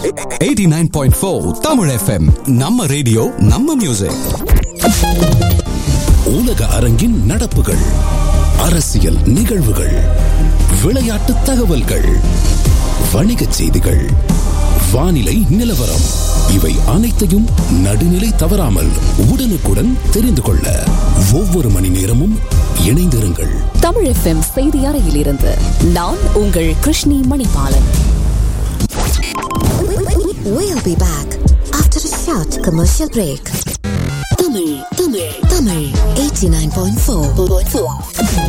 89.4 Tamil FM. நம்ம radio, நம்ம music. உலக அரங்கின் நடப்புகள், அரசியல் நிகழ்வுகள், விளையாட்டு தகவல்கள், வணிகச் செய்திகள், வானிலை நிலவரம், இவை அனைத்தையும் நடுநிலை தவறாமல் உடனுக்குடன் தெரிந்து கொள்ள ஒவ்வொரு மணி நேரமும் இணைந்திருங்கள். தமிழ் FM செய்தி அறையிலிருந்து நான் உங்கள் Krishni Manibalan. We'll be back after a short commercial break. Tamil 89.4